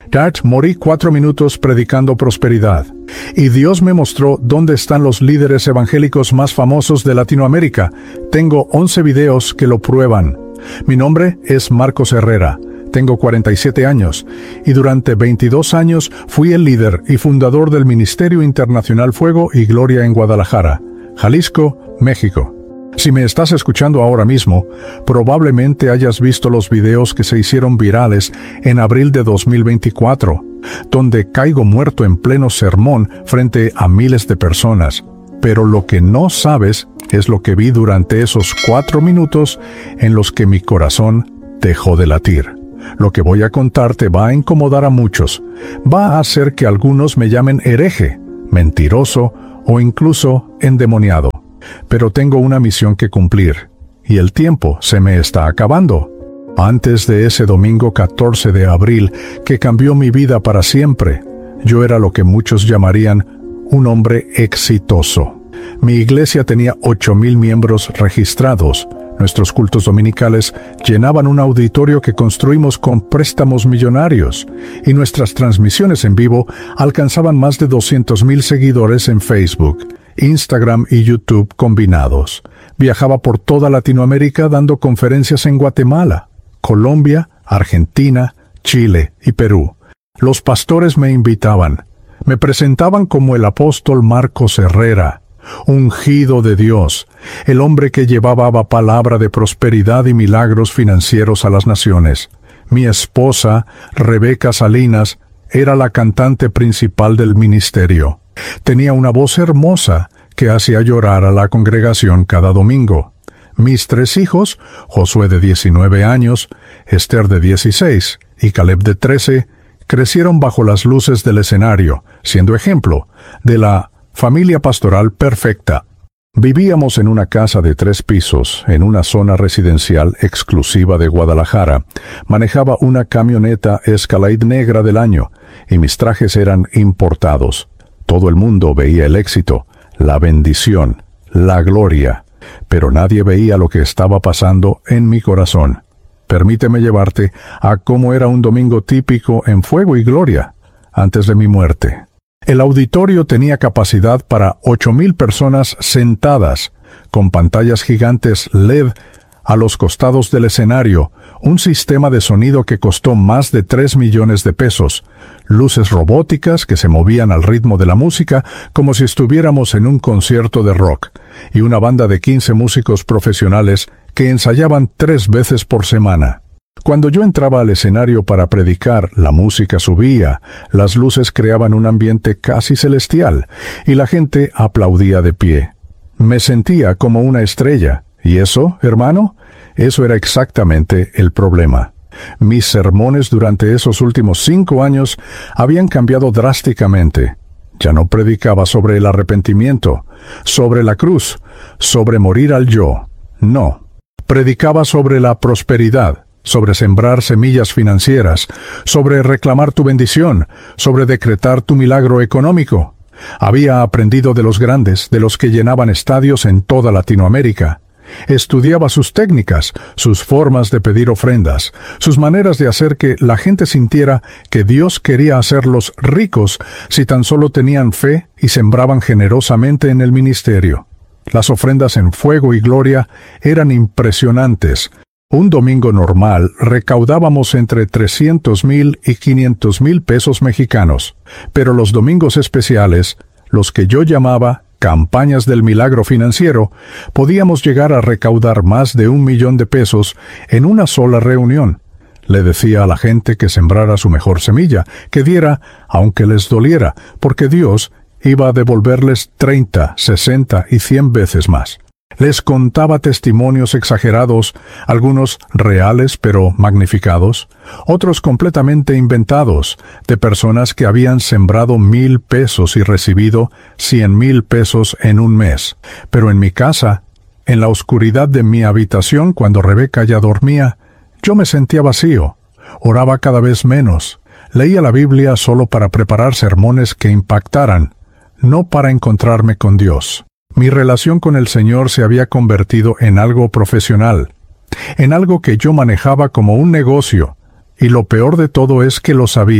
Dart, morí 4 minutos predicando prosperidad. Y Dios me mostró dónde están los líderes evangélicos más famosos de Latinoamérica. Tengo 11 videos que lo prueban. Mi nombre es Marcos Herrera. Tengo 47 años y durante 22 años fui el líder y fundador del Ministerio Internacional Fuego y Gloria en Guadalajara, Jalisco, México. Si me estás escuchando ahora mismo, probablemente hayas visto los videos que se hicieron virales en abril de 2024, donde caigo muerto en pleno sermón frente a miles de personas. Pero lo que no sabes es lo que vi durante esos 4 minutos en los que mi corazón dejó de latir. Lo que voy a contarte va a incomodar a muchos. Va a hacer que algunos me llamen hereje, mentiroso o incluso endemoniado. Pero tengo una misión que cumplir, y el tiempo se me está acabando. Antes de ese domingo 14 de abril que cambió mi vida para siempre, yo era lo que muchos llamarían un hombre exitoso. Mi iglesia tenía 8,000 miembros registrados. Nuestros cultos dominicales llenaban un auditorio que construimos con préstamos millonarios, y nuestras transmisiones en vivo alcanzaban más de 200,000 seguidores en Facebook, Instagram y YouTube combinados. Viajaba por toda Latinoamérica dando conferencias en Guatemala, Colombia, Argentina, Chile y Perú. Los pastores me invitaban. Me presentaban como el apóstol Marcos Herrera, ungido de Dios, el hombre que llevaba palabra de prosperidad y milagros financieros a las naciones. Mi esposa, Rebeca Salinas, era la cantante principal del ministerio. Tenía una voz hermosa que hacía llorar a la congregación cada domingo. Mis 3 hijos, Josué de 19 años, Esther de 16 y Caleb de 13, crecieron bajo las luces del escenario, siendo ejemplo de la familia pastoral perfecta. Vivíamos en una casa de 3 pisos, en una zona residencial exclusiva de Guadalajara. Manejaba una camioneta Escalade negra del año, y mis trajes eran importados. Todo el mundo veía el éxito, la bendición, la gloria, pero nadie veía lo que estaba pasando en mi corazón. Permíteme llevarte a cómo era un domingo típico en Fuego y Gloria, antes de mi muerte. El auditorio tenía capacidad para 8,000 personas sentadas, con pantallas gigantes LED a los costados del escenario, un sistema de sonido que costó más de 3 millones de pesos, luces robóticas que se movían al ritmo de la música como si estuviéramos en un concierto de rock, y una banda de 15 músicos profesionales que ensayaban 3 veces por semana. Cuando yo entraba al escenario para predicar, la música subía, las luces creaban un ambiente casi celestial, y la gente aplaudía de pie. Me sentía como una estrella, y eso, hermano, eso era exactamente el problema. Mis sermones durante esos últimos 5 años habían cambiado drásticamente. Ya no predicaba sobre el arrepentimiento, sobre la cruz, sobre morir al yo. No. Predicaba sobre la prosperidad, sobre sembrar semillas financieras, sobre reclamar tu bendición, sobre decretar tu milagro económico. Había aprendido de los grandes, de los que llenaban estadios en toda Latinoamérica. Estudiaba sus técnicas, sus formas de pedir ofrendas, sus maneras de hacer que la gente sintiera que Dios quería hacerlos ricos si tan solo tenían fe y sembraban generosamente en el ministerio. Las ofrendas en Fuego y Gloria eran impresionantes. Un domingo normal recaudábamos entre 300,000 y 500,000 pesos mexicanos, pero los domingos especiales, los que yo llamaba campañas del milagro financiero, podíamos llegar a recaudar más de 1 millón de pesos en una sola reunión. Le decía a la gente que sembrara su mejor semilla, que diera, aunque les doliera, porque Dios iba a devolverles 30, 60 y 100 veces más. Les contaba testimonios exagerados, algunos reales pero magnificados, otros completamente inventados, de personas que habían sembrado 1,000 pesos y recibido 100,000 pesos en un mes. Pero en mi casa, en la oscuridad de mi habitación cuando Rebeca ya dormía, yo me sentía vacío, oraba cada vez menos, leía la Biblia solo para preparar sermones que impactaran, no para encontrarme con Dios. Mi relación con el Señor se había convertido en algo profesional, en algo que yo manejaba como un negocio, y lo peor de todo es que lo sabía.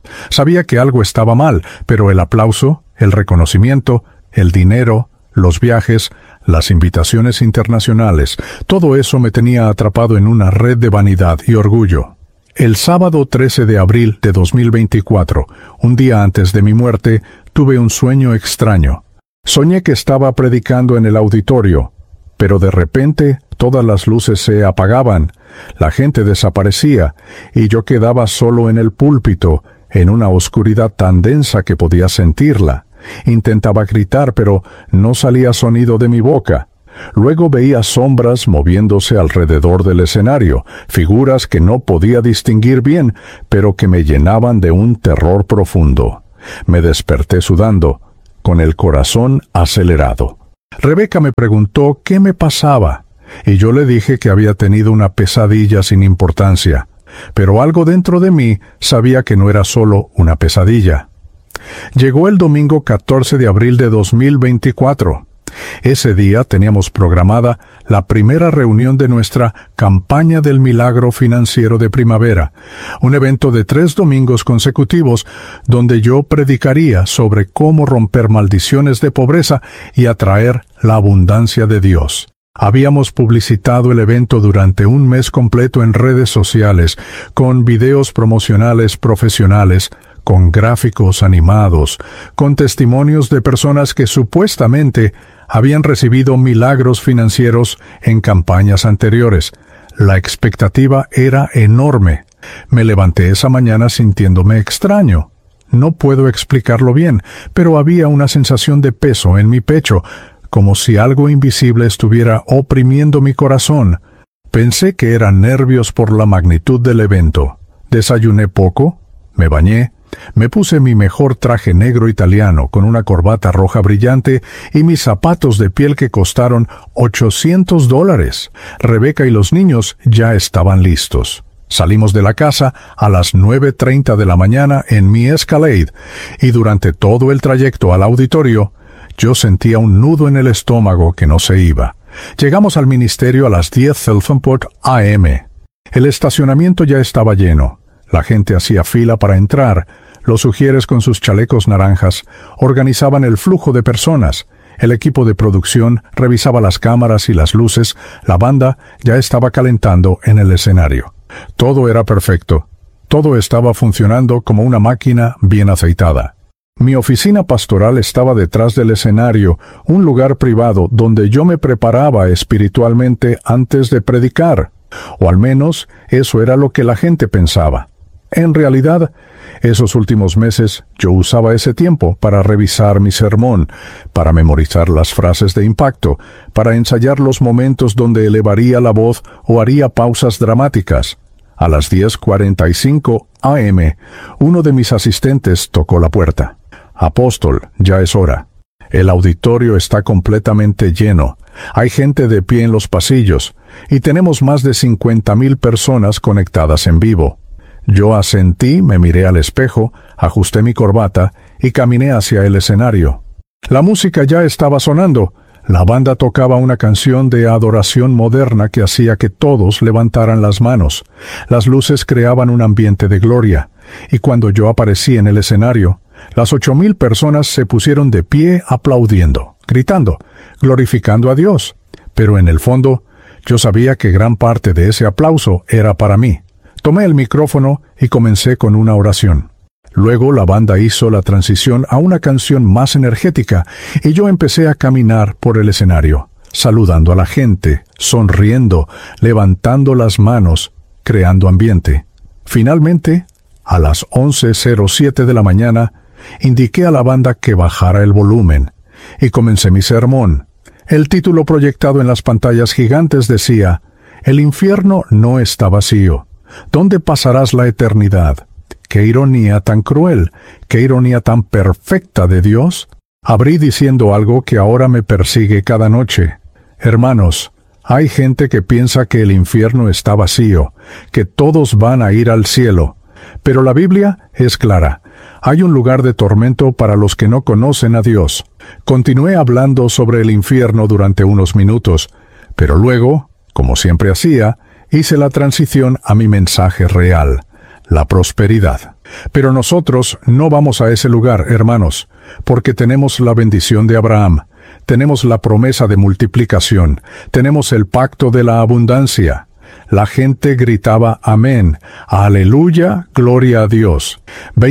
Sabía que algo estaba mal, pero el aplauso, el reconocimiento, el dinero, los viajes, las invitaciones internacionales, todo eso me tenía atrapado en una red de vanidad y orgullo. El sábado 13 de abril de 2024, un día antes de mi muerte, tuve un sueño extraño. Soñé que estaba predicando en el auditorio, pero de repente todas las luces se apagaban, la gente desaparecía, y yo quedaba solo en el púlpito, en una oscuridad tan densa que podía sentirla. Intentaba gritar, pero no salía sonido de mi boca. Luego veía sombras moviéndose alrededor del escenario, figuras que no podía distinguir bien, pero que me llenaban de un terror profundo. Me desperté sudando, con el corazón acelerado. Rebeca me preguntó qué me pasaba, y yo le dije que había tenido una pesadilla sin importancia, pero algo dentro de mí sabía que no era solo una pesadilla. Llegó el domingo 14 de abril de 2024. Ese día teníamos programada la primera reunión de nuestra Campaña del Milagro Financiero de Primavera, un evento de 3 domingos consecutivos donde yo predicaría sobre cómo romper maldiciones de pobreza y atraer la abundancia de Dios. Habíamos publicitado el evento durante un mes completo en redes sociales, con videos promocionales profesionales, con gráficos animados, con testimonios de personas que supuestamente habían recibido milagros financieros en campañas anteriores. La expectativa era enorme. Me levanté esa mañana sintiéndome extraño. No puedo explicarlo bien, pero había una sensación de peso en mi pecho, como si algo invisible estuviera oprimiendo mi corazón. Pensé que eran nervios por la magnitud del evento. Desayuné poco, me bañé, me puse mi mejor traje negro italiano con una corbata roja brillante y mis zapatos de piel que costaron $800. Rebeca y los niños ya estaban listos. Salimos de la casa a las 9:30 de la mañana en mi Escalade, y durante todo el trayecto al auditorio, yo sentía un nudo en el estómago que no se iba. Llegamos al ministerio a las 10 Selfenport AM. El estacionamiento ya estaba lleno. La gente hacía fila para entrar. Los sugieres con sus chalecos naranjas organizaban el flujo de personas. El equipo de producción revisaba las cámaras y las luces. La banda ya estaba calentando en el escenario. Todo era perfecto. Todo estaba funcionando como una máquina bien aceitada. Mi oficina pastoral estaba detrás del escenario, un lugar privado donde yo me preparaba espiritualmente antes de predicar. O al menos eso era lo que la gente pensaba. En realidad, esos últimos meses yo usaba ese tiempo para revisar mi sermón, para memorizar las frases de impacto, para ensayar los momentos donde elevaría la voz o haría pausas dramáticas. A las 10:45 AM, uno de mis asistentes tocó la puerta. «Apóstol, ya es hora. El auditorio está completamente lleno. Hay gente de pie en los pasillos, y tenemos más de 50,000 personas conectadas en vivo». Yo asentí, me miré al espejo, ajusté mi corbata y caminé hacia el escenario. La música ya estaba sonando. La banda tocaba una canción de adoración moderna que hacía que todos levantaran las manos. Las luces creaban un ambiente de gloria, y cuando yo aparecí en el escenario, las 8,000 personas se pusieron de pie aplaudiendo, gritando, glorificando a Dios. Pero en el fondo, yo sabía que gran parte de ese aplauso era para mí. Tomé el micrófono y comencé con una oración. Luego la banda hizo la transición a una canción más energética y yo empecé a caminar por el escenario, saludando a la gente, sonriendo, levantando las manos, creando ambiente. Finalmente, a las 11:07 de la mañana, indiqué a la banda que bajara el volumen y comencé mi sermón. El título proyectado en las pantallas gigantes decía: «El infierno no está vacío. ¿Dónde pasarás la eternidad?» ¡Qué ironía tan cruel! ¡Qué ironía tan perfecta de Dios! Abrí diciendo algo que ahora me persigue cada noche. Hermanos, hay gente que piensa que el infierno está vacío, que todos van a ir al cielo. Pero la Biblia es clara. Hay un lugar de tormento para los que no conocen a Dios. Continué hablando sobre el infierno durante unos minutos, pero luego, como siempre hacía, hice la transición a mi mensaje real, la prosperidad. Pero nosotros no vamos a ese lugar, hermanos, porque tenemos la bendición de Abraham, tenemos la promesa de multiplicación, tenemos el pacto de la abundancia. La gente gritaba amén, aleluya, gloria a Dios.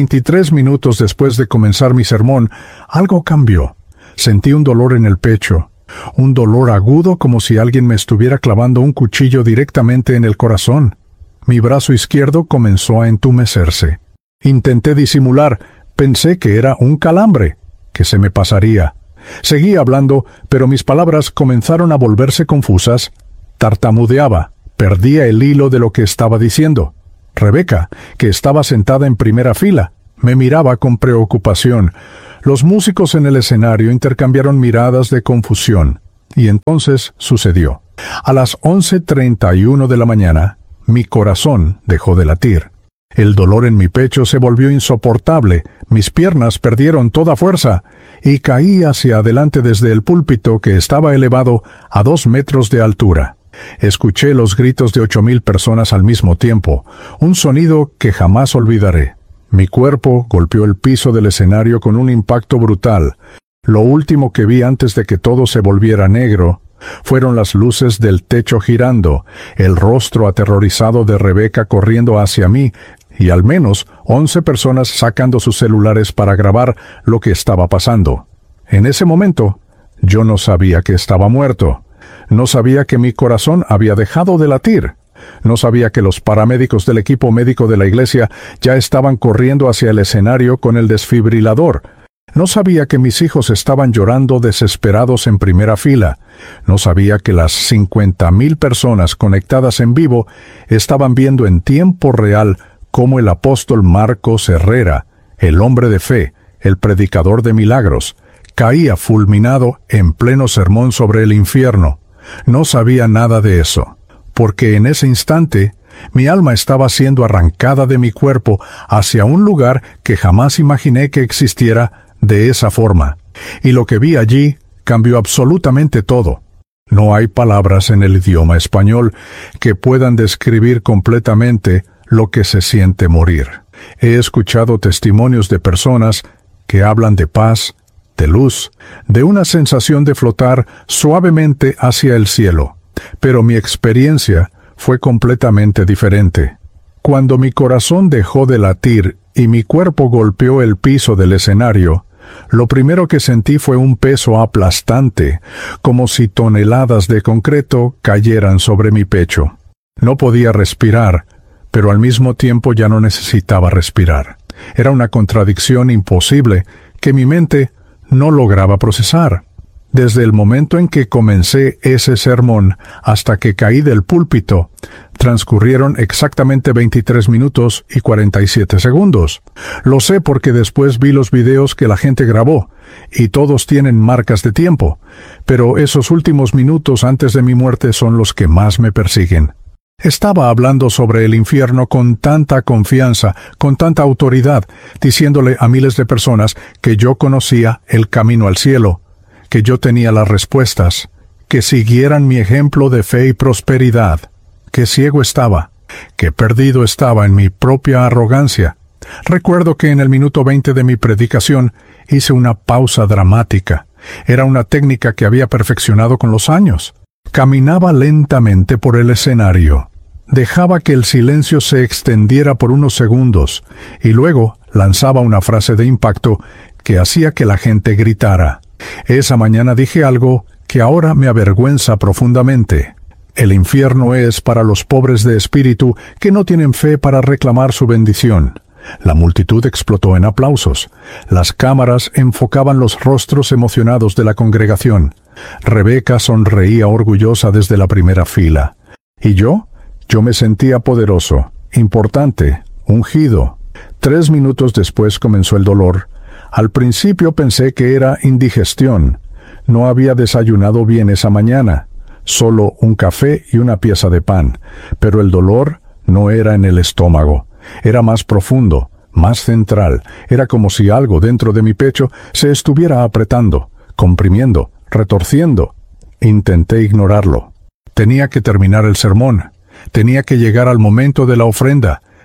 23 minutos después de comenzar mi sermón, algo cambió. Sentí un dolor en el pecho, un dolor agudo como si alguien me estuviera clavando un cuchillo directamente en el corazón. Mi brazo izquierdo comenzó a entumecerse. Intenté disimular, pensé que era un calambre, que se me pasaría. Seguí hablando, pero mis palabras comenzaron a volverse confusas. Tartamudeaba, perdía el hilo de lo que estaba diciendo. Rebeca, que estaba sentada en primera fila, me miraba con preocupación. Los músicos en el escenario intercambiaron miradas de confusión. Y entonces sucedió. A las 11:31 de la mañana, mi corazón dejó de latir. El dolor en mi pecho se volvió insoportable, mis piernas perdieron toda fuerza, y caí hacia adelante desde el púlpito que estaba elevado a 2 metros de altura. Escuché los gritos de 8,000 personas al mismo tiempo, un sonido que jamás olvidaré. Mi cuerpo golpeó el piso del escenario con un impacto brutal. Lo último que vi antes de que todo se volviera negro fueron las luces del techo girando, el rostro aterrorizado de Rebeca corriendo hacia mí, y al menos 11 personas sacando sus celulares para grabar lo que estaba pasando. En ese momento, yo no sabía que estaba muerto. No sabía que mi corazón había dejado de latir. No sabía que los paramédicos del equipo médico de la iglesia ya estaban corriendo hacia el escenario con el desfibrilador. No sabía que mis hijos estaban llorando desesperados en primera fila. No sabía que las 50,000 personas conectadas en vivo estaban viendo en tiempo real cómo el apóstol Marcos Herrera, el hombre de fe, el predicador de milagros, caía fulminado en pleno sermón sobre el infierno. No sabía nada de eso, porque en ese instante mi alma estaba siendo arrancada de mi cuerpo hacia un lugar que jamás imaginé que existiera de esa forma. Y lo que vi allí cambió absolutamente todo. No hay palabras en el idioma español que puedan describir completamente lo que se siente morir. He escuchado testimonios de personas que hablan de paz, de luz, de una sensación de flotar suavemente hacia el cielo. Pero mi experiencia fue completamente diferente. Cuando mi corazón dejó de latir y mi cuerpo golpeó el piso del escenario, lo primero que sentí fue un peso aplastante, como si toneladas de concreto cayeran sobre mi pecho. No podía respirar, pero al mismo tiempo ya no necesitaba respirar. Era una contradicción imposible que mi mente no lograba procesar. Desde el momento en que comencé ese sermón hasta que caí del púlpito, transcurrieron exactamente 23 minutos y 47 segundos. Lo sé porque después vi los videos que la gente grabó, y todos tienen marcas de tiempo, pero esos últimos minutos antes de mi muerte son los que más me persiguen. Estaba hablando sobre el infierno con tanta confianza, con tanta autoridad, diciéndole a miles de personas que yo conocía el camino al cielo, que yo tenía las respuestas, que siguieran mi ejemplo de fe y prosperidad, que ciego estaba, que perdido estaba en mi propia arrogancia. Recuerdo que en el minuto 20 de mi predicación hice una pausa dramática. Era una técnica que había perfeccionado con los años. Caminaba lentamente por el escenario. Dejaba que el silencio se extendiera por unos segundos, y luego lanzaba una frase de impacto que hacía que la gente gritara. Esa mañana dije algo que ahora me avergüenza profundamente. El infierno es para los pobres de espíritu que no tienen fe para reclamar su bendición. La multitud explotó en aplausos. Las cámaras enfocaban los rostros emocionados de la congregación. Rebeca sonreía orgullosa desde la primera fila. ¿Y yo? Yo me sentía poderoso, importante, ungido. 3 minutos después comenzó el dolor. Al principio pensé que era indigestión. No había desayunado bien esa mañana. Solo un café y una pieza de pan. Pero el dolor no era en el estómago. Era más profundo, más central. Era como si algo dentro de mi pecho se estuviera apretando, comprimiendo, retorciendo. Intenté ignorarlo. Tenía que terminar el sermón. Tenía que llegar al momento de la ofrenda.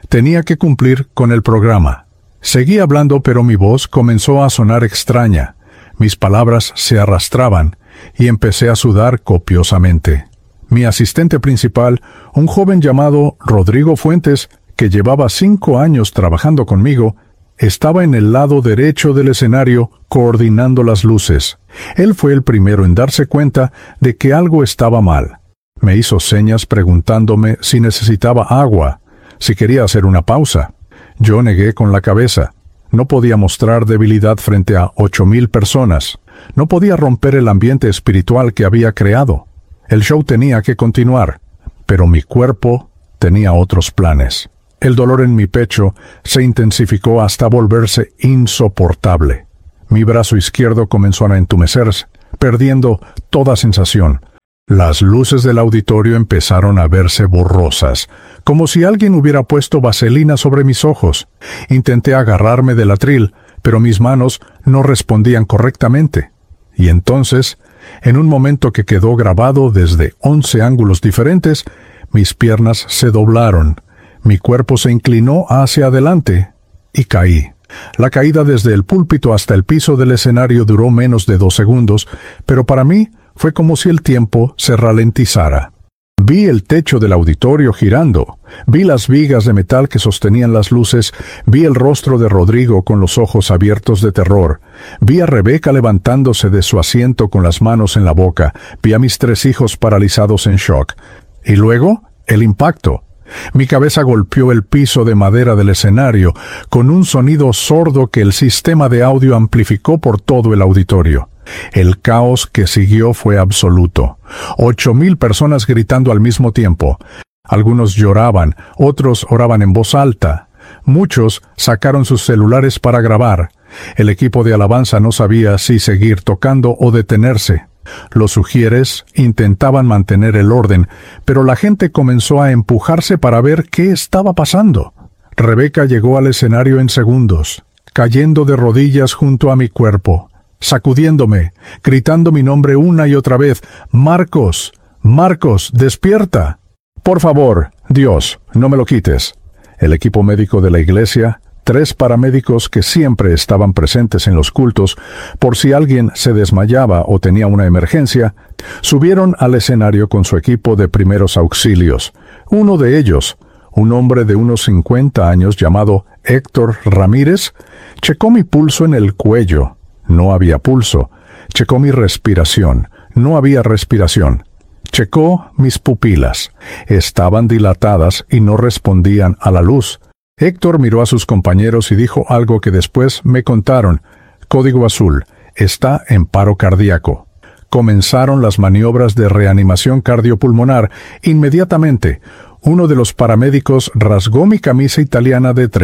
Tenía que cumplir con el programa. Seguí hablando, pero mi voz comenzó a sonar extraña. Mis palabras se arrastraban y empecé a sudar copiosamente. Mi asistente principal, un joven llamado Rodrigo Fuentes, que llevaba 5 años trabajando conmigo, estaba en el lado derecho del escenario coordinando las luces. Él fue el primero en darse cuenta de que algo estaba mal. Me hizo señas preguntándome si necesitaba agua, si quería hacer una pausa. Yo negué con la cabeza. No podía mostrar debilidad frente a 8,000 personas. No podía romper el ambiente espiritual que había creado. El show tenía que continuar, pero mi cuerpo tenía otros planes. El dolor en mi pecho se intensificó hasta volverse insoportable. Mi brazo izquierdo comenzó a entumecerse, perdiendo toda sensación. Las luces del auditorio empezaron a verse borrosas, como si alguien hubiera puesto vaselina sobre mis ojos. Intenté agarrarme del atril, pero mis manos no respondían correctamente. Y entonces, en un momento que quedó grabado desde 11 ángulos diferentes, mis piernas se doblaron, mi cuerpo se inclinó hacia adelante y caí. La caída desde el púlpito hasta el piso del escenario duró menos de 2 segundos, pero para mí fue como si el tiempo se ralentizara. Vi el techo del auditorio girando, vi las vigas de metal que sostenían las luces, vi el rostro de Rodrigo con los ojos abiertos de terror, vi a Rebeca levantándose de su asiento con las manos en la boca, vi a mis 3 hijos paralizados en shock. Y luego, el impacto. Mi cabeza golpeó el piso de madera del escenario, con un sonido sordo que el sistema de audio amplificó por todo el auditorio. El caos que siguió fue absoluto. 8,000 personas gritando al mismo tiempo. Algunos lloraban, otros oraban en voz alta. Muchos sacaron sus celulares para grabar. El equipo de alabanza no sabía si seguir tocando o detenerse. Los ujieres intentaban mantener el orden, pero la gente comenzó a empujarse para ver qué estaba pasando. Rebeca llegó al escenario en segundos, cayendo de rodillas junto a mi cuerpo, sacudiéndome, gritando mi nombre una y otra vez: «Marcos, Marcos, despierta». «Por favor, Dios, no me lo quites». El equipo médico de la iglesia, 3 paramédicos que siempre estaban presentes en los cultos, por si alguien se desmayaba o tenía una emergencia, subieron al escenario con su equipo de primeros auxilios. Uno de ellos, un hombre de unos 50 años llamado Héctor Ramírez, checó mi pulso en el cuello. No había pulso. Checó mi respiración. No había respiración. Checó mis pupilas. Estaban dilatadas y no respondían a la luz. Héctor miró a sus compañeros y dijo algo que después me contaron. Código azul. Está en paro cardíaco. Comenzaron las maniobras de reanimación cardiopulmonar. Inmediatamente, uno de los paramédicos rasgó mi camisa italiana de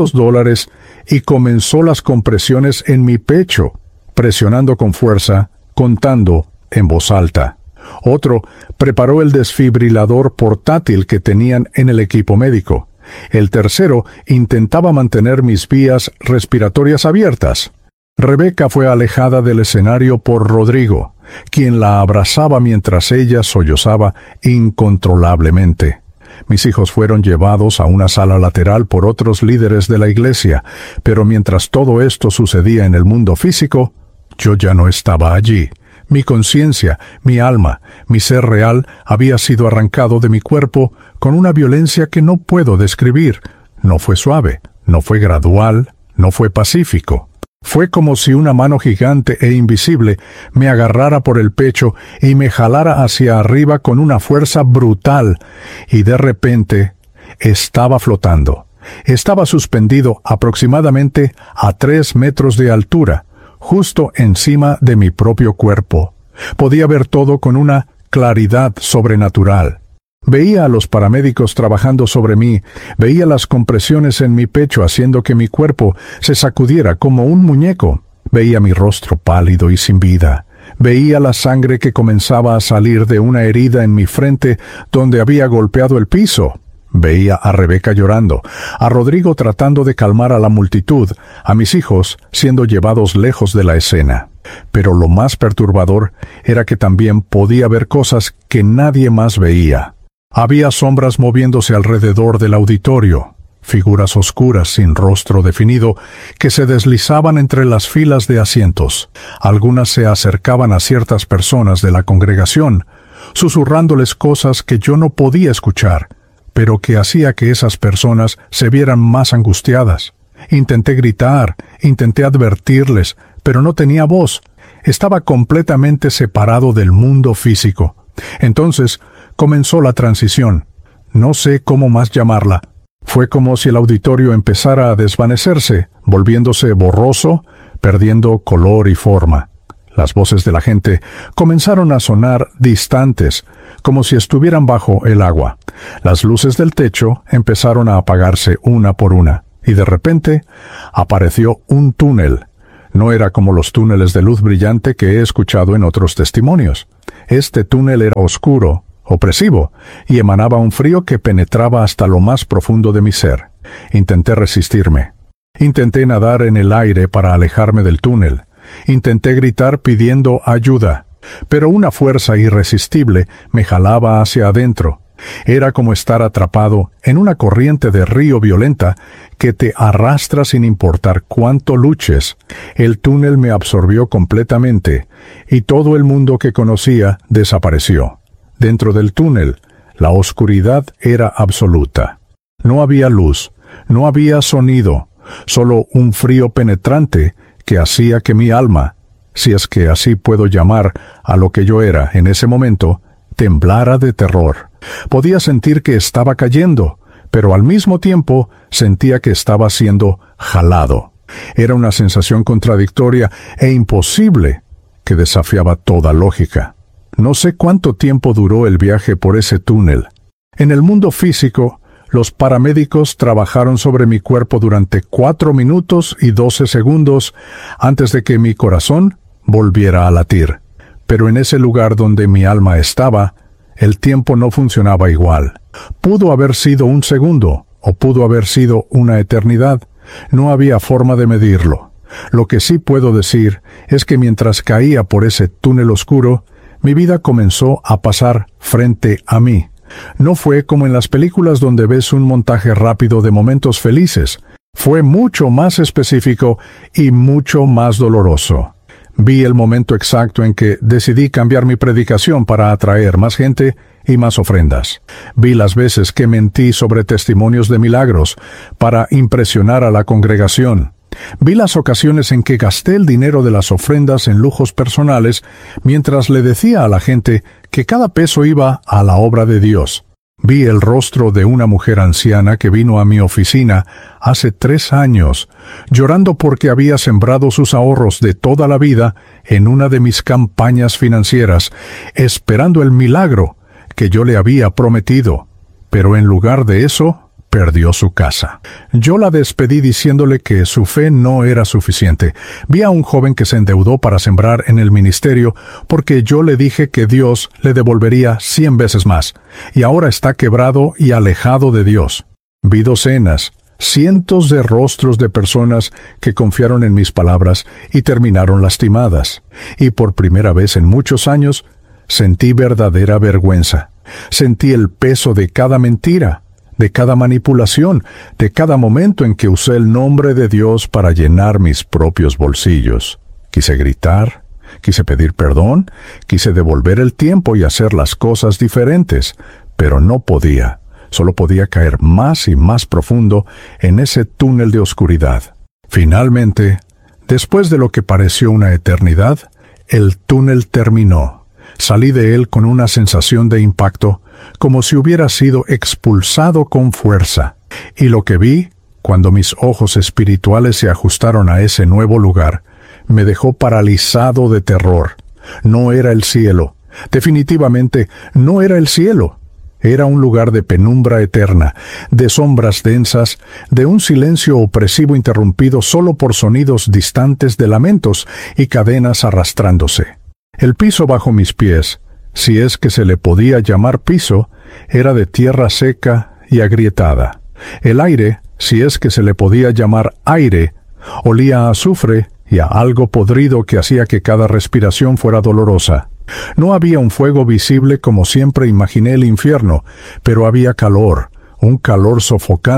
$300 y comenzó las compresiones en mi pecho, presionando con fuerza, contando en voz alta. Otro preparó el desfibrilador portátil que tenían en el equipo médico. El tercero intentaba mantener mis vías respiratorias abiertas. Rebeca fue alejada del escenario por Rodrigo, quien la abrazaba mientras ella sollozaba incontrolablemente. Mis hijos fueron llevados a una sala lateral por otros líderes de la iglesia, pero mientras todo esto sucedía en el mundo físico, yo ya no estaba allí. Mi conciencia, mi alma, mi ser real había sido arrancado de mi cuerpo con una violencia que no puedo describir. No fue suave, no fue gradual, no fue pacífico. Fue como si una mano gigante e invisible me agarrara por el pecho y me jalara hacia arriba con una fuerza brutal, y de repente estaba flotando. Estaba suspendido aproximadamente a 3 metros de altura, justo encima de mi propio cuerpo. Podía ver todo con una claridad sobrenatural. Veía a los paramédicos trabajando sobre mí, veía las compresiones en mi pecho haciendo que mi cuerpo se sacudiera como un muñeco. Veía mi rostro pálido y sin vida. Veía la sangre que comenzaba a salir de una herida en mi frente donde había golpeado el piso. Veía a Rebeca llorando, a Rodrigo tratando de calmar a la multitud, a mis hijos siendo llevados lejos de la escena. Pero lo más perturbador era que también podía ver cosas que nadie más veía. Había sombras moviéndose alrededor del auditorio, figuras oscuras sin rostro definido que se deslizaban entre las filas de asientos. Algunas se acercaban a ciertas personas de la congregación, susurrándoles cosas que yo no podía escuchar, pero que hacía que esas personas se vieran más angustiadas. Intenté gritar, intenté advertirles, pero no tenía voz. Estaba completamente separado del mundo físico. Entonces comenzó la transición. No sé cómo más llamarla. Fue como si el auditorio empezara a desvanecerse, volviéndose borroso, perdiendo color y forma. Las voces de la gente comenzaron a sonar distantes, como si estuvieran bajo el agua. Las luces del techo empezaron a apagarse una por una, y de repente apareció un túnel. No era como los túneles de luz brillante que he escuchado en otros testimonios. Este túnel era oscuro, opresivo, y emanaba un frío que penetraba hasta lo más profundo de mi ser. Intenté resistirme. Intenté nadar en el aire para alejarme del túnel. Intenté gritar pidiendo ayuda, pero una fuerza irresistible me jalaba hacia adentro. Era como estar atrapado en una corriente de río violenta que te arrastra sin importar cuánto luches. El túnel me absorbió completamente, y todo el mundo que conocía desapareció. Dentro del túnel, la oscuridad era absoluta. No había luz, no había sonido, solo un frío penetrante que hacía que mi alma, si es que así puedo llamar a lo que yo era en ese momento, temblara de terror. Podía sentir que estaba cayendo, pero al mismo tiempo sentía que estaba siendo jalado. Era una sensación contradictoria e imposible que desafiaba toda lógica. No sé cuánto tiempo duró el viaje por ese túnel. En el mundo físico, los paramédicos trabajaron sobre mi cuerpo durante 4 minutos y 12 segundos antes de que mi corazón volviera a latir. Pero en ese lugar donde mi alma estaba, el tiempo no funcionaba igual. Pudo haber sido un segundo, o pudo haber sido una eternidad. No había forma de medirlo. Lo que sí puedo decir es que mientras caía por ese túnel oscuro, mi vida comenzó a pasar frente a mí. No fue como en las películas donde ves un montaje rápido de momentos felices. Fue mucho más específico y mucho más doloroso. Vi el momento exacto en que decidí cambiar mi predicación para atraer más gente y más ofrendas. Vi las veces que mentí sobre testimonios de milagros para impresionar a la congregación. Vi las ocasiones en que gasté el dinero de las ofrendas en lujos personales mientras le decía a la gente que cada peso iba a la obra de Dios. Vi el rostro de una mujer anciana que vino a mi oficina hace 3 años, llorando porque había sembrado sus ahorros de toda la vida en una de mis campañas financieras, esperando el milagro que yo le había prometido. Pero en lugar de eso, perdió su casa. Yo la despedí diciéndole que su fe no era suficiente. Vi a un joven que se endeudó para sembrar en el ministerio porque yo le dije que Dios le devolvería 100 veces más, y ahora está quebrado y alejado de Dios. Vi docenas, cientos de rostros de personas que confiaron en mis palabras y terminaron lastimadas. Y por primera vez en muchos años, sentí verdadera vergüenza. Sentí el peso de cada mentira, de cada manipulación, de cada momento en que usé el nombre de Dios para llenar mis propios bolsillos. Quise gritar, quise pedir perdón, quise devolver el tiempo y hacer las cosas diferentes, pero no podía. Solo podía caer más y más profundo en ese túnel de oscuridad. Finalmente, después de lo que pareció una eternidad, el túnel terminó. Salí de él con una sensación de impacto, como si hubiera sido expulsado con fuerza. Y lo que vi, cuando mis ojos espirituales se ajustaron a ese nuevo lugar, me dejó paralizado de terror. No era el cielo. Definitivamente no era el cielo. Era un lugar de penumbra eterna, de sombras densas, de un silencio opresivo interrumpido solo por sonidos distantes de lamentos y cadenas arrastrándose. El piso bajo mis pies, si es que se le podía llamar piso, era de tierra seca y agrietada. El aire, si es que se le podía llamar aire, olía a azufre y a algo podrido que hacía que cada respiración fuera dolorosa. No había un fuego visible como siempre imaginé el infierno, pero había calor, un calor sofocante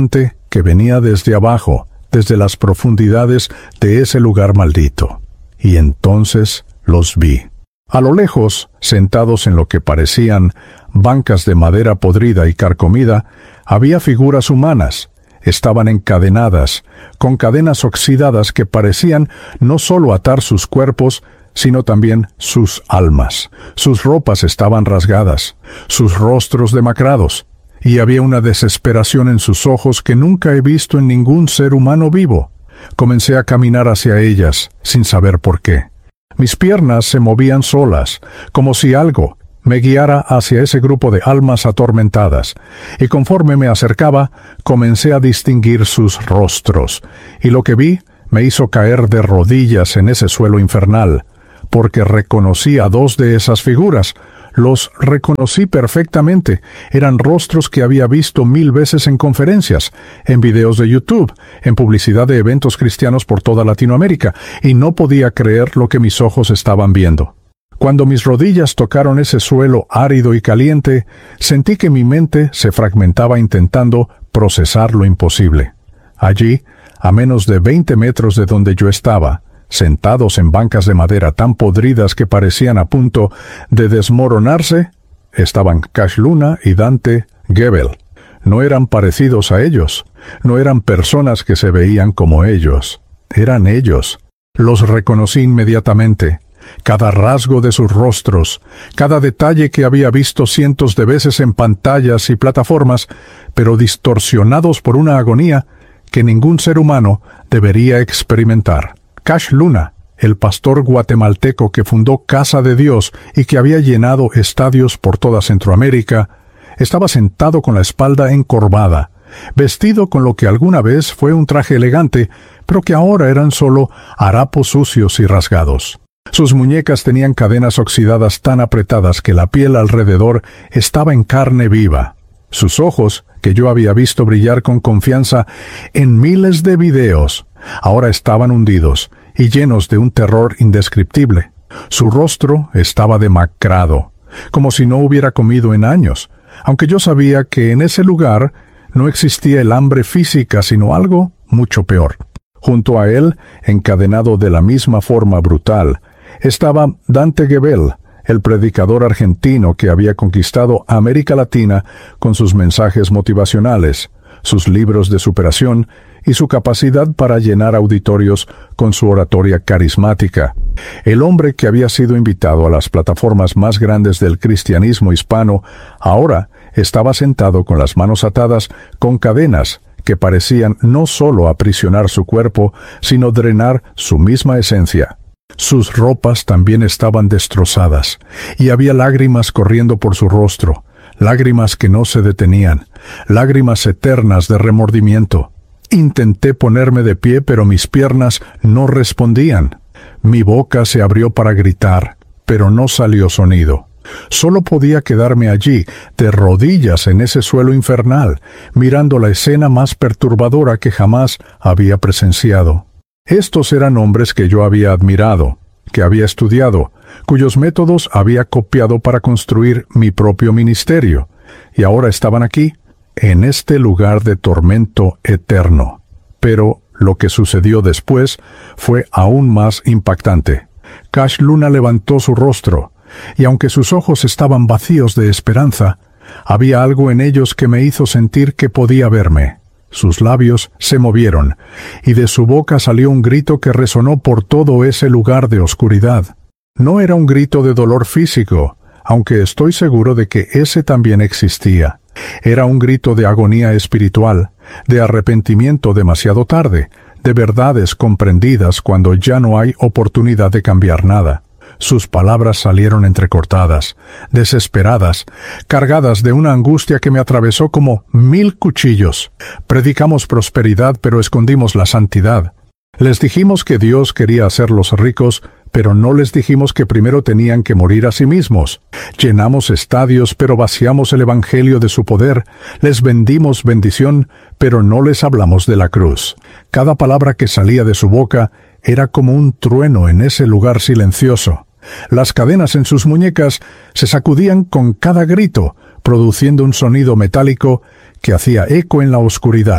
que venía desde abajo, desde las profundidades de ese lugar maldito. Y entonces los vi. A lo lejos, sentados en lo que parecían bancas de madera podrida y carcomida, había figuras humanas. Estaban encadenadas, con cadenas oxidadas que parecían no solo atar sus cuerpos, sino también sus almas. Sus ropas estaban rasgadas, sus rostros demacrados, y había una desesperación en sus ojos que nunca he visto en ningún ser humano vivo. Comencé a caminar hacia ellas, sin saber por qué. Mis piernas se movían solas, como si algo me guiara hacia ese grupo de almas atormentadas, y conforme me acercaba, comencé a distinguir sus rostros, y lo que vi me hizo caer de rodillas en ese suelo infernal, porque reconocí a dos de esas figuras. Los reconocí perfectamente. Eran rostros que había visto 1000 veces en conferencias, en videos de YouTube, en publicidad de eventos cristianos por toda Latinoamérica, y no podía creer lo que mis ojos estaban viendo. Cuando mis rodillas tocaron ese suelo árido y caliente, sentí que mi mente se fragmentaba intentando procesar lo imposible. Allí, a menos de 20 metros de donde yo estaba, sentados en bancas de madera tan podridas que parecían a punto de desmoronarse, estaban Cash Luna y Dante Gebel. No eran parecidos a ellos, no eran personas que se veían como ellos, eran ellos. Los reconocí inmediatamente. Cada rasgo de sus rostros, cada detalle que había visto cientos de veces en pantallas y plataformas, pero distorsionados por una agonía que ningún ser humano debería experimentar. Cash Luna, el pastor guatemalteco que fundó Casa de Dios y que había llenado estadios por toda Centroamérica, estaba sentado con la espalda encorvada, vestido con lo que alguna vez fue un traje elegante, pero que ahora eran solo harapos sucios y rasgados. Sus muñecas tenían cadenas oxidadas tan apretadas que la piel alrededor estaba en carne viva. Sus ojos, que yo había visto brillar con confianza en miles de videos, ahora estaban hundidos y llenos de un terror indescriptible. Su rostro estaba demacrado, como si no hubiera comido en años, aunque yo sabía que en ese lugar no existía el hambre física, sino algo mucho peor. Junto a él, encadenado de la misma forma brutal, estaba Dante Gebel, el predicador argentino que había conquistado América Latina con sus mensajes motivacionales, sus libros de superación y su capacidad para llenar auditorios con su oratoria carismática. El hombre que había sido invitado a las plataformas más grandes del cristianismo hispano, ahora estaba sentado con las manos atadas con cadenas que parecían no solo aprisionar su cuerpo, sino drenar su misma esencia. Sus ropas también estaban destrozadas, y había lágrimas corriendo por su rostro, lágrimas que no se detenían, lágrimas eternas de remordimiento. Intenté ponerme de pie, pero mis piernas no respondían. Mi boca se abrió para gritar, pero no salió sonido. Solo podía quedarme allí, de rodillas en ese suelo infernal, mirando la escena más perturbadora que jamás había presenciado. Estos eran hombres que yo había admirado, que había estudiado, cuyos métodos había copiado para construir mi propio ministerio, y ahora estaban aquí, en este lugar de tormento eterno. Pero lo que sucedió después fue aún más impactante. Cash Luna levantó su rostro, y aunque sus ojos estaban vacíos de esperanza, había algo en ellos que me hizo sentir que podía verme. Sus labios se movieron, y de su boca salió un grito que resonó por todo ese lugar de oscuridad. No era un grito de dolor físico, aunque estoy seguro de que ese también existía. Era un grito de agonía espiritual, de arrepentimiento demasiado tarde, de verdades comprendidas cuando ya no hay oportunidad de cambiar nada. Sus palabras salieron entrecortadas, desesperadas, cargadas de una angustia que me atravesó como 1000 cuchillos. Predicamos prosperidad, pero escondimos la santidad. Les dijimos que Dios quería hacerlos ricos, pero no les dijimos que primero tenían que morir a sí mismos. Llenamos estadios, pero vaciamos el evangelio de su poder. Les vendimos bendición, pero no les hablamos de la cruz. Cada palabra que salía de su boca era como un trueno en ese lugar silencioso. Las cadenas en sus muñecas se sacudían con cada grito, produciendo un sonido metálico que hacía eco en la oscuridad.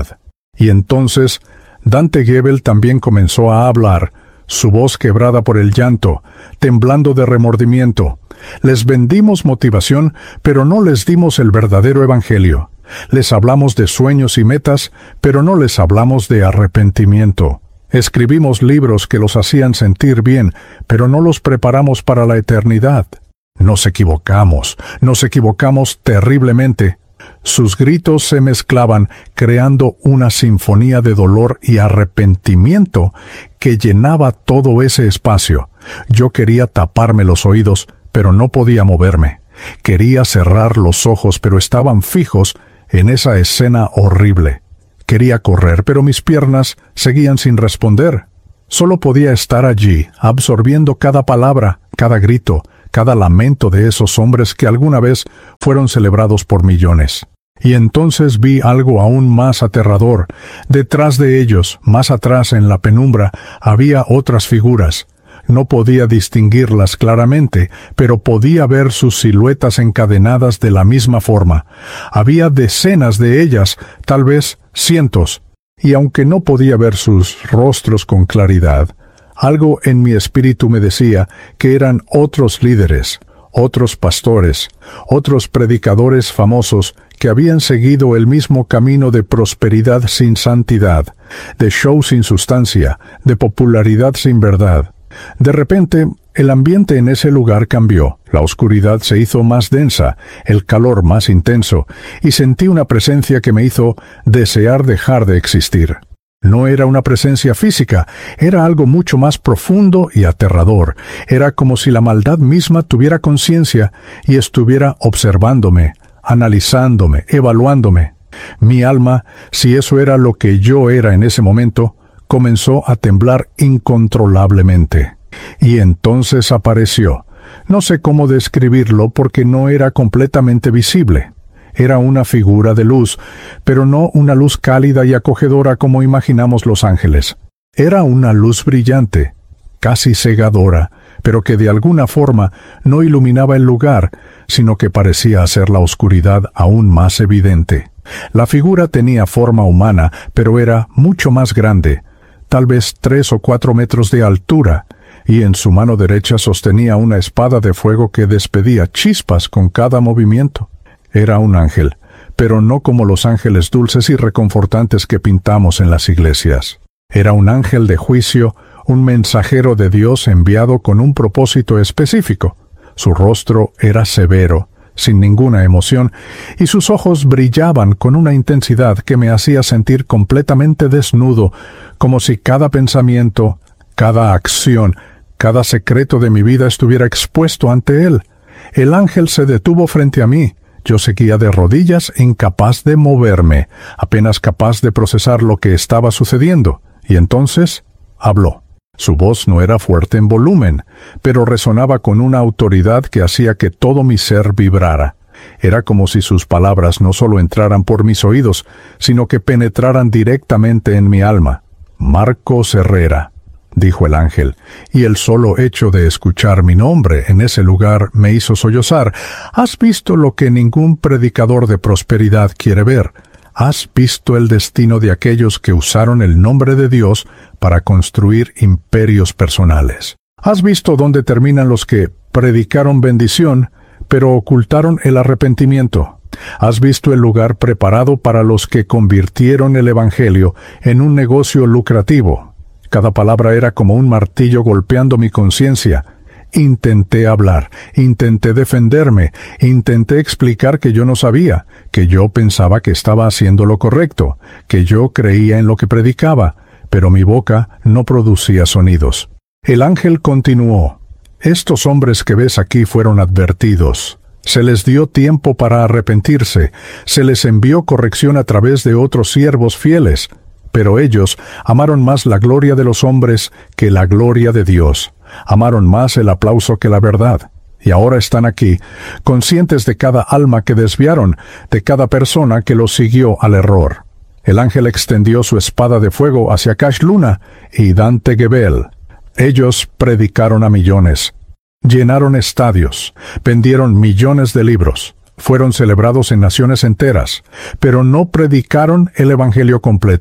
Y entonces Dante Gebel también comenzó a hablar, su voz quebrada por el llanto, temblando de remordimiento. Les vendimos motivación, pero no les dimos el verdadero evangelio. Les hablamos de sueños y metas, pero no les hablamos de arrepentimiento. Escribimos libros que los hacían sentir bien, pero no los preparamos para la eternidad. Nos equivocamos terriblemente. Sus gritos se mezclaban, creando una sinfonía de dolor y arrepentimiento que llenaba todo ese espacio. Yo quería taparme los oídos, pero no podía moverme. Quería cerrar los ojos, pero estaban fijos en esa escena horrible. Quería correr, pero mis piernas seguían sin responder. Solo podía estar allí, absorbiendo cada palabra, cada grito, cada lamento de esos hombres que alguna vez fueron celebrados por millones. Y entonces vi algo aún más aterrador. Detrás de ellos, más atrás en la penumbra, había otras figuras. No podía distinguirlas claramente, pero podía ver sus siluetas encadenadas de la misma forma. Había decenas de ellas, tal vez cientos. Y aunque no podía ver sus rostros con claridad, algo en mi espíritu me decía que eran otros líderes, otros pastores, otros predicadores famosos que habían seguido el mismo camino de prosperidad sin santidad, de show sin sustancia, de popularidad sin verdad. De repente, el ambiente en ese lugar cambió, la oscuridad se hizo más densa, el calor más intenso, y sentí una presencia que me hizo desear dejar de existir. No era una presencia física, era algo mucho más profundo y aterrador. Era como si la maldad misma tuviera conciencia y estuviera observándome, analizándome, evaluándome. Mi alma, si eso era lo que yo era en ese momento, comenzó a temblar incontrolablemente. Y entonces apareció. No sé cómo describirlo porque no era completamente visible. Era una figura de luz, pero no una luz cálida y acogedora como imaginamos los ángeles. Era una luz brillante, casi cegadora, pero que de alguna forma no iluminaba el lugar, sino que parecía hacer la oscuridad aún más evidente. La figura tenía forma humana, pero era mucho más grande, tal vez 3 o 4 metros de altura, y en su mano derecha sostenía una espada de fuego que despedía chispas con cada movimiento. Era un ángel, pero no como los ángeles dulces y reconfortantes que pintamos en las iglesias. Era un ángel de juicio, un mensajero de Dios enviado con un propósito específico. Su rostro era severo, sin ninguna emoción, y sus ojos brillaban con una intensidad que me hacía sentir completamente desnudo, como si cada pensamiento, cada acción, cada secreto de mi vida estuviera expuesto ante él. El ángel se detuvo frente a mí. Yo seguía de rodillas, incapaz de moverme, apenas capaz de procesar lo que estaba sucediendo, y entonces habló. Su voz no era fuerte en volumen, pero resonaba con una autoridad que hacía que todo mi ser vibrara. Era como si sus palabras no solo entraran por mis oídos, sino que penetraran directamente en mi alma. Marcos Herrera, dijo el ángel, y el solo hecho de escuchar mi nombre en ese lugar me hizo sollozar. ¿Has visto lo que ningún predicador de prosperidad quiere ver? ¿Has visto el destino de aquellos que usaron el nombre de Dios para construir imperios personales? ¿Has visto dónde terminan los que predicaron bendición, pero ocultaron el arrepentimiento? ¿Has visto el lugar preparado para los que convirtieron el evangelio en un negocio lucrativo? Cada palabra era como un martillo golpeando mi conciencia. Intenté hablar, intenté defenderme, intenté explicar que yo no sabía, que yo pensaba que estaba haciendo lo correcto, que yo creía en lo que predicaba, pero mi boca no producía sonidos. El ángel continuó: estos hombres que ves aquí fueron advertidos. Se les dio tiempo para arrepentirse, se les envió corrección a través de otros siervos fieles, pero ellos amaron más la gloria de los hombres que la gloria de Dios. Amaron más el aplauso que la verdad. Y ahora están aquí, conscientes de cada alma que desviaron, de cada persona que los siguió al error. El ángel extendió su espada de fuego hacia Cash Luna y Dante Gebel. Ellos predicaron a millones. Llenaron estadios, vendieron millones de libros, fueron celebrados en naciones enteras, pero no predicaron el evangelio completo.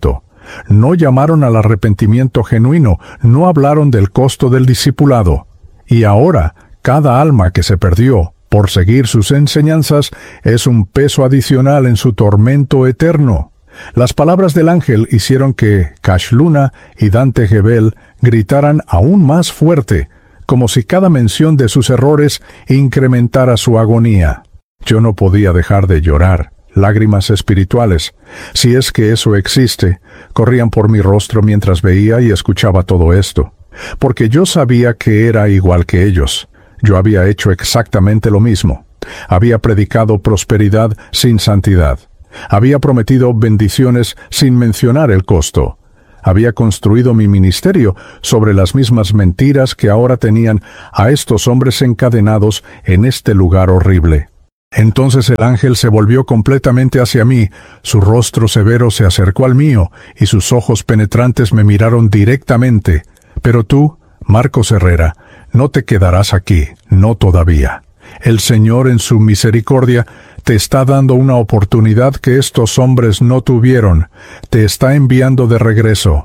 No llamaron al arrepentimiento genuino, no hablaron del costo del discipulado. Y ahora, cada alma que se perdió por seguir sus enseñanzas es un peso adicional en su tormento eterno. Las palabras del ángel hicieron que Cash Luna y Dante Gebel gritaran aún más fuerte, como si cada mención de sus errores incrementara su agonía. Yo no podía dejar de llorar. Lágrimas espirituales, si es que eso existe, corrían por mi rostro mientras veía y escuchaba todo esto, porque yo sabía que era igual que ellos. Yo había hecho exactamente lo mismo. Había predicado prosperidad sin santidad. Había prometido bendiciones sin mencionar el costo. Había construido mi ministerio sobre las mismas mentiras que ahora tenían a estos hombres encadenados en este lugar horrible. Entonces el ángel se volvió completamente hacia mí, su rostro severo se acercó al mío, y sus ojos penetrantes me miraron directamente. Pero tú, Marcos Herrera, no te quedarás aquí, no todavía. El Señor en su misericordia te está dando una oportunidad que estos hombres no tuvieron. Te está enviando de regreso,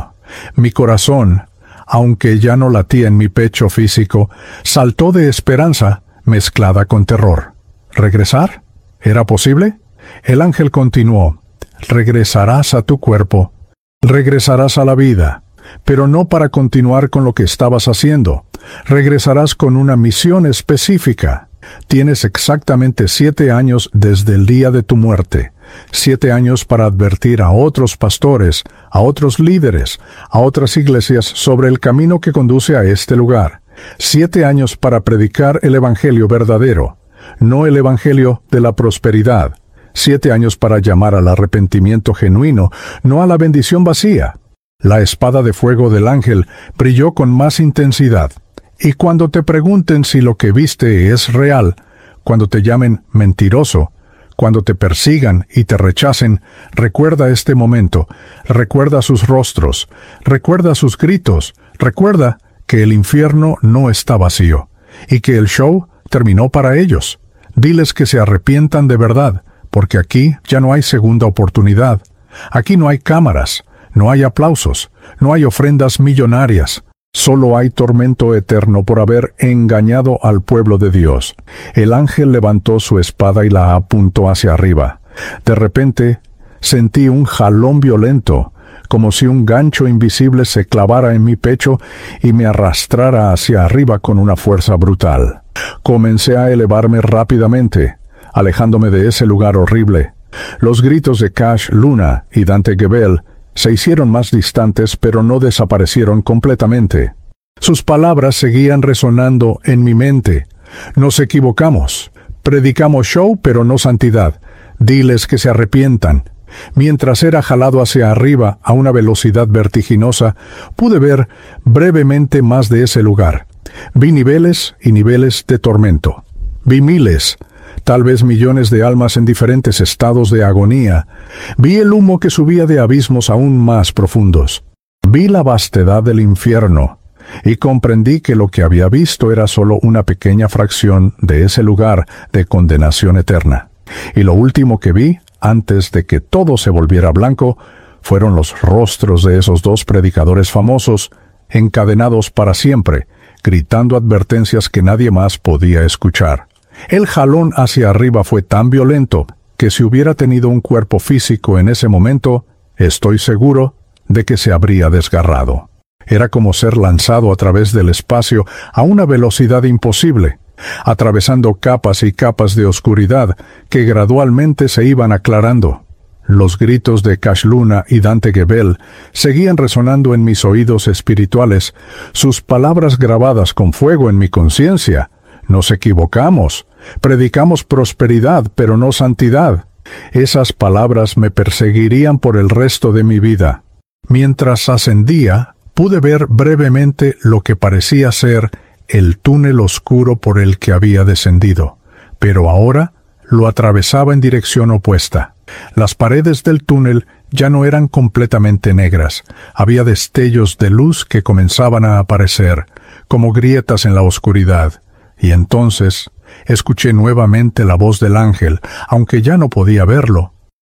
mi corazón, aunque ya no latía en mi pecho físico, saltó de esperanza mezclada con terror. ¿Regresar? ¿Era posible? El ángel continuó: regresarás a tu cuerpo, regresarás a la vida, pero no para continuar con lo que estabas haciendo. Regresarás con una misión específica. Tienes exactamente 7 años desde el día de tu muerte. 7 años para advertir a otros pastores, a otros líderes, a otras iglesias sobre el camino que conduce a este lugar. 7 años para predicar el evangelio verdadero, no el evangelio de la prosperidad. 7 años para llamar al arrepentimiento genuino, no a la bendición vacía. La espada de fuego del ángel brilló con más intensidad. Y cuando te pregunten si lo que viste es real, cuando te llamen mentiroso, cuando te persigan y te rechacen, recuerda este momento, recuerda sus rostros, recuerda sus gritos, recuerda que el infierno no está vacío, y que el show terminó para ellos. Diles que se arrepientan de verdad, porque aquí ya no hay segunda oportunidad. Aquí no hay cámaras, no hay aplausos, no hay ofrendas millonarias. Solo hay tormento eterno por haber engañado al pueblo de Dios. El ángel levantó su espada y la apuntó hacia arriba. De repente, sentí un jalón violento, como si un gancho invisible se clavara en mi pecho y me arrastrara hacia arriba con una fuerza brutal. Comencé a elevarme rápidamente, alejándome de ese lugar horrible. Los gritos de Cash Luna y Dante Gebel se hicieron más distantes, pero no desaparecieron completamente. Sus palabras seguían resonando en mi mente. Nos equivocamos. Predicamos show, pero no santidad. Diles que se arrepientan. Mientras era jalado hacia arriba a una velocidad vertiginosa, pude ver brevemente más de ese lugar. Vi niveles y niveles de tormento. Vi miles, tal vez millones de almas en diferentes estados de agonía. Vi el humo que subía de abismos aún más profundos. Vi la vastedad del infierno, y comprendí que lo que había visto era solo una pequeña fracción de ese lugar de condenación eterna. Y lo último que vi, antes de que todo se volviera blanco, fueron los rostros de esos 2 predicadores famosos, encadenados para siempre, gritando advertencias que nadie más podía escuchar. El jalón hacia arriba fue tan violento que si hubiera tenido un cuerpo físico en ese momento, estoy seguro de que se habría desgarrado. Era como ser lanzado a través del espacio a una velocidad imposible, atravesando capas y capas de oscuridad que gradualmente se iban aclarando. Los gritos de Cash Luna y Dante Gebel seguían resonando en mis oídos espirituales, sus palabras grabadas con fuego en mi conciencia. Nos equivocamos. Predicamos prosperidad, pero no santidad. Esas palabras me perseguirían por el resto de mi vida. Mientras ascendía, pude ver brevemente lo que parecía ser el túnel oscuro por el que había descendido, pero ahora lo atravesaba en dirección opuesta. Las paredes del túnel ya no eran completamente negras. Había destellos de luz que comenzaban a aparecer, como grietas en la oscuridad. Y entonces escuché nuevamente la voz del ángel, aunque ya no podía verlo.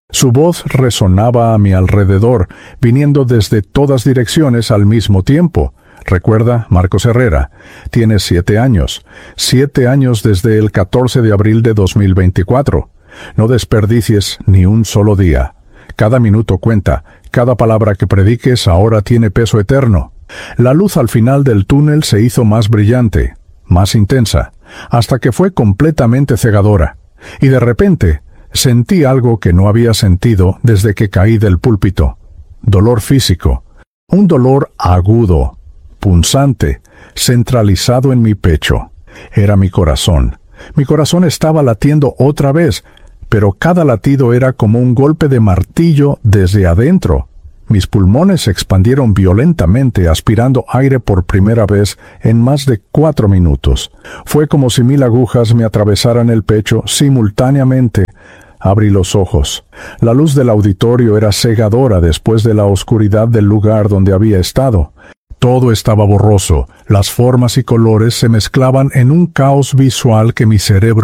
Su voz resonaba a mi alrededor, viniendo desde todas direcciones al mismo tiempo. Recuerda, Marcos Herrera, tienes 7 años. 7 años desde el 14 de abril de 2024. No desperdicies ni un solo día. Cada minuto cuenta. Cada palabra que prediques ahora tiene peso eterno. La luz al final del túnel se hizo más brillante, más intensa, hasta que fue completamente cegadora. Y de repente, sentí algo que no había sentido desde que caí del púlpito. Dolor físico. Un dolor agudo, punzante, centralizado en mi pecho. Era mi corazón. Mi corazón estaba latiendo otra vez, pero cada latido era como un golpe de martillo desde adentro. Mis pulmones se expandieron violentamente, aspirando aire por primera vez en más de 4 minutos. Fue como si 1000 agujas me atravesaran el pecho simultáneamente. Abrí los ojos. La luz del auditorio era cegadora después de la oscuridad del lugar donde había estado. Todo estaba borroso. Las formas y colores se mezclaban en un caos visual que mi cerebro